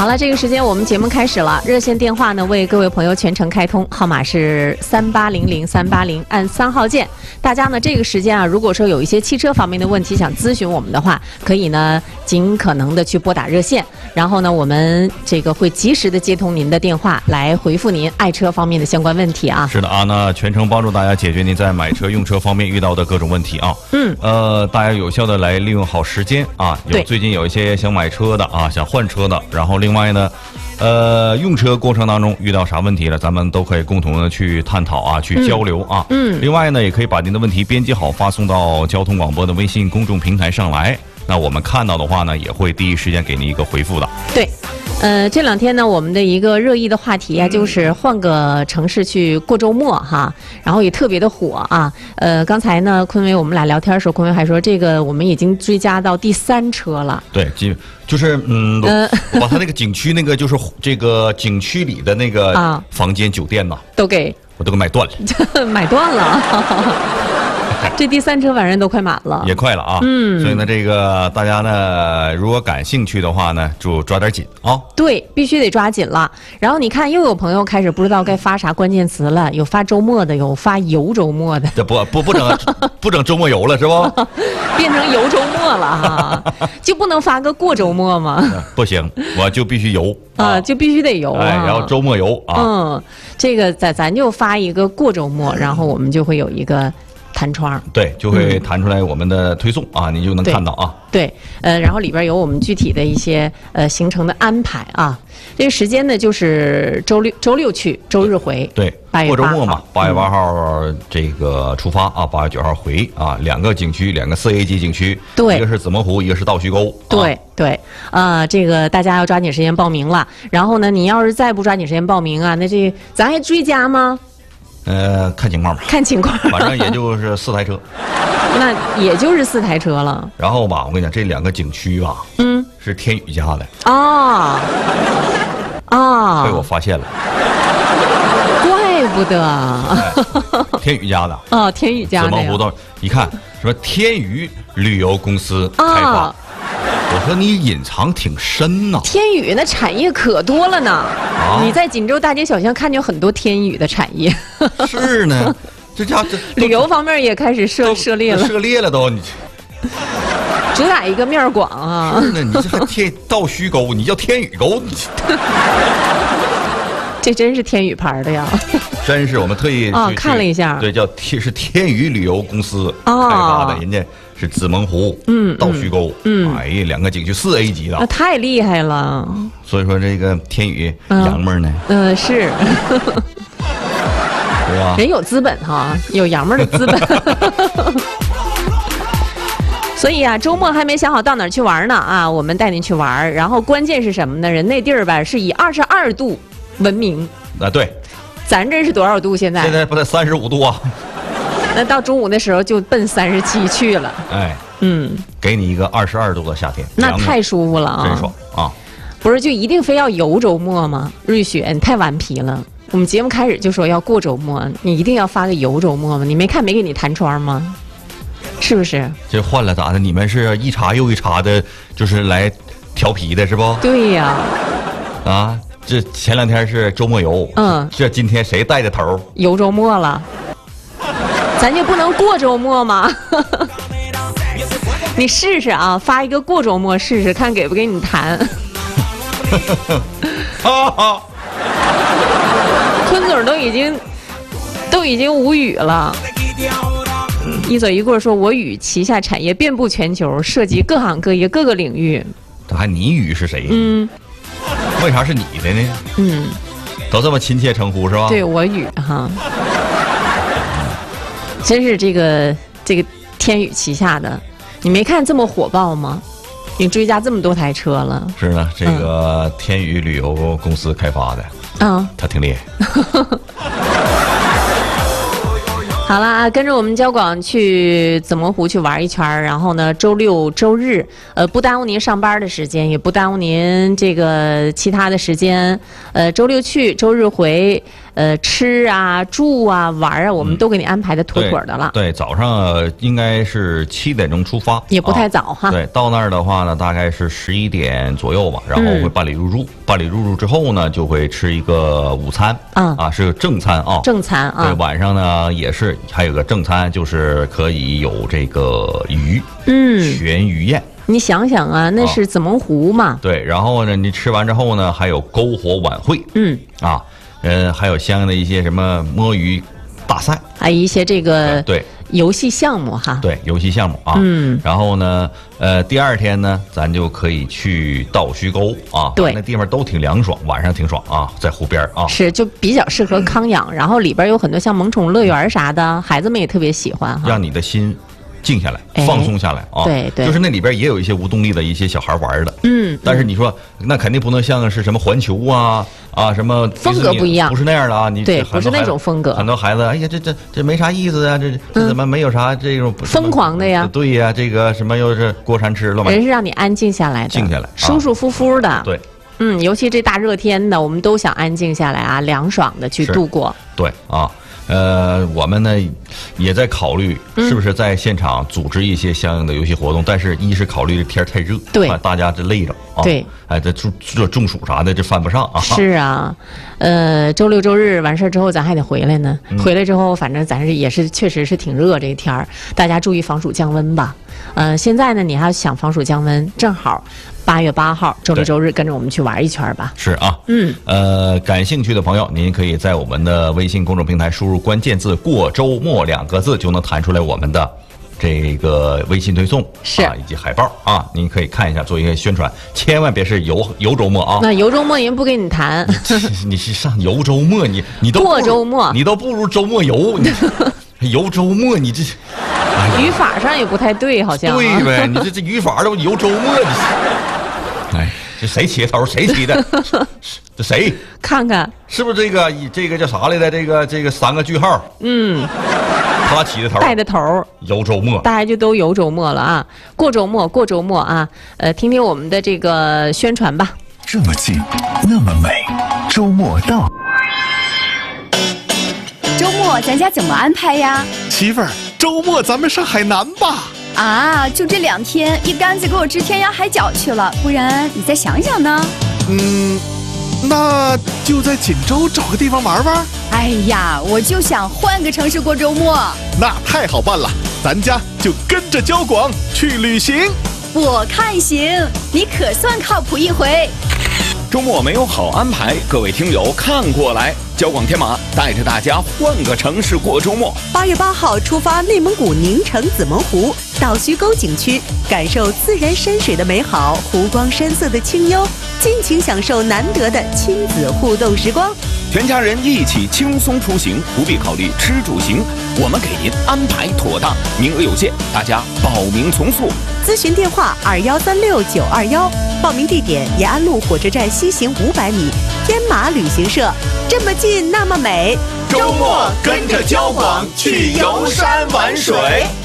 好了，这个时间我们节目开始了，热线电话呢为各位朋友全程开通，号码是3800-380，按3号键。大家呢这个时间啊，如果说有一些汽车方面的问题想咨询我们的话，可以呢尽可能的去拨打热线，然后呢我们这个会及时的接通您的电话，来回复您爱车方面的相关问题啊。 是的啊，那全程帮助大家解决您在买车用车方面遇到的各种问题啊。大家有效的来利用好时间啊。最近有一些想买车的啊，想换车的，然后另外呢，用车过程当中遇到啥问题了，咱们都可以共同的去探讨啊，去交流啊。另外呢，也可以把您的问题编辑好，发送到交通广播的微信公众平台上来。那我们看到的话呢，也会第一时间给您一个回复的。 对，这两天呢，我们的一个热议的话题啊，就是换个城市去过周末哈，然后也特别的火啊。刚才呢，坤威我们俩聊天的时候，坤威还说这个我们已经追加到第3车了。 对，就是我把他那个景区那个就是这个景区里的那个房间酒店呐，我都给买断了， 买断了。这第3车反正都快满了， 也快了啊。所以呢，这个大家呢，如果感兴趣的话呢，就抓点紧啊。 对，必须得抓紧了。然后你看，又有朋友开始不知道该发啥关键词了，有发周末的，有发游周末的。 这不整周末游了是不？ 变成游周末了哈，就不能发个过周末吗？ 不行，我就必须游啊，就必须得游啊。 然后周末游啊。 这个咱就发一个过周末，然后我们就会有一个弹窗， 对，就会弹出来我们的推送啊，你就能看到啊。 对，然后里边有我们具体的一些行程的安排啊。这个时间呢，就是周六去，周日回。 对，过周末嘛，8月8号这个出发啊，8月9号回啊，2个景区，2个4A 级景区， 对， 一个是子模湖，一个是倒须沟。 对对，这个大家要抓紧时间报名了。然后呢，你要是再不抓紧时间报名啊，那这咱还追加吗？ 看情况吧， 看情况， 反正也就是4台车， 那也就是4台车了。 然后吧，我跟你讲，这2个景区吧，是天宇家的被我发现了， 怪不得， 天宇家的天宇家的呀。 子模湖道一看什么天宇旅游公司开发。我说你隐藏挺深呐， 天宇那产业可多了呢。你在锦州大街小巷看见很多天宇的产业。 是呢，这家伙旅游方面也开始涉猎了都。你主打一个面广啊。 是呢，你这还倒须沟，你叫天宇沟， 这真是天宇牌的呀。 真是我们特意看了一下， 对，是天宇旅游公司开发的，人家是子模湖，倒须沟，哎呀，2个景区4A 级的， 那太厉害了。 所以说这个天宇洋们呢， 是， 对吧？ 人有资本哈，有洋们的资本。所以啊，周末还没想好到哪儿去玩呢啊，我们带您去玩。然后关键是什么呢？人那地儿吧是以22度闻名啊，对。 咱这是多少度？现在不在35度啊。 那到中午的时候就奔37去了。 哎，给你一个22度的夏天， 那太舒服了啊， 真爽啊！ 不是，就一定非要游周末吗？瑞雪，你太顽皮了。我们节目开始就说要过周末，你一定要发个游周末吗？你没看没给你弹窗吗？是不是？这换了咋的？你们是一茬又一茬的，就是来调皮的是不？ 对呀。 啊。这前2天是周末游，这今天谁带的头？ 游周末了，咱就不能过周末吗？你试试啊，发一个过周末试试看给不给你谈。坤总都已经无语了。一走一过说，我与旗下产业遍布全球，涉及各行各业各个领域。 这还你与是谁？为啥是你的呢？都这么亲切称呼是吧？ 对，我与哈，真是这个天宇旗下的，你没看这么火爆吗？已经追加这么多台车了。 是呢，这个天宇旅游公司开发的，他挺厉害。 好了啊，跟着我们交广去子模湖去玩一圈，然后呢，周六周日，不耽误您上班的时间，也不耽误您这个其他的时间。周六去，周日回， 吃啊、住啊、玩啊，我们都给你安排的妥妥的了。 对，早上应该是7点钟出发， 也不太早哈。 对，到那儿的话呢，大概是11点左右吧，然后会办理入住。办理入住之后呢，就会吃一个午餐，是个正餐啊。 正餐啊。 对，晚上呢也是还有个正餐，就是可以有这个鱼，全鱼宴。 你想想啊，那是子蒙湖嘛。 对，然后呢，你吃完之后呢，还有篝火晚会，还有相应的一些什么摸鱼大赛， 还有一些这个对游戏项目哈。 对，游戏项目啊。然后呢，第二天呢，咱就可以去倒须沟啊。 对， 那地方都挺凉爽，晚上挺爽啊，在湖边啊。 是，就比较适合康养，然后里边有很多像萌宠乐园啥的，孩子们也特别喜欢哈。 让你的心静下来，放松下来啊！ 对， 就是那里边也有一些无动力的一些小孩玩的，但是你说那肯定不能像是什么环球啊什么风格不一样， 不是那样的啊！你对，不是那种风格。 很多孩子，哎呀，这没啥意思啊，这怎么没有啥这种疯狂的呀？ 对呀，这个什么又是过山车了嘛？ 人是让你安静下来的， 静下来， 舒舒服服的。 对， 尤其这大热天的，我们都想安静下来啊，凉爽的去度过。 对啊。我们呢也在考虑是不是在现场组织一些相应的游戏活动，但是一是考虑这天太热， 对， 大家这累着啊， 对， 这中暑啥的这犯不上啊。 是啊，周六周日完事儿之后咱还得回来呢，回来之后反正咱也是确实是挺热这个天儿，大家注意防暑降温吧。现在呢你还想防暑降温，正好8月8号周六周日跟着我们去玩一圈吧。 是啊，感兴趣的朋友，您可以在我们的微信公众平台输入关键字“过周末”2个字，就能弹出来我们的这个微信推送是以及海报啊，您可以看一下，做一个宣传，千万别是游周末啊。 那游周末人不给你谈， 你是上游周末，你都过周末， 你都不如周末游，游周末你这。 语法上也不太对，好像。 对呗，你这语法都游周末，这谁起的头？谁起的？这谁？ 看看是不是这个叫啥来的？这个3个句号，他起的头， 带的头。 游周末， 大家就都游周末了啊！过周末啊！听听我们的这个宣传吧。 这么近，那么美，周末到。 周末咱家怎么安排呀？ 媳妇儿，周末咱们上海南吧。 啊，就这2天，一竿子给我支天涯海角去了，不然你再想想呢？ 那就在锦州找个地方玩玩。 哎呀，我就想换个城市过周末。 那太好办了，咱家就跟着交广去旅行。 我看行，你可算靠谱一回。 周末没有好安排，各位听友看过来，交广天马带着大家换个城市过周末。 8月8号出发内蒙古宁城子蒙湖到须沟景区，感受自然山水的美好，湖光山色的清幽，尽情享受难得的亲子互动时光。 全家人一起轻松出行，不必考虑吃住行，我们给您安排妥当，名额有限，大家报名从速。 咨询电话2136-921，报名地点延安路火车站西行500米，天马旅行社。这么近那么美， 周末跟着交广去游山玩水。